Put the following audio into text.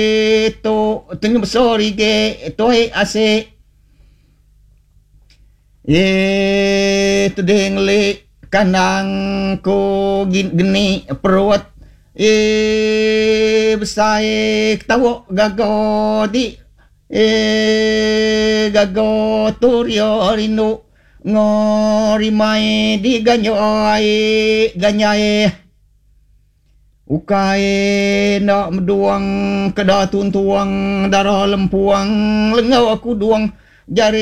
to tengah besori ke to ase tu deng le kanang ko gini perut besai tawo gago di gago turio rinu ngori mai di ganyai ukai nak meduang kedah tuntuang darah lempuang lengau aku duang jari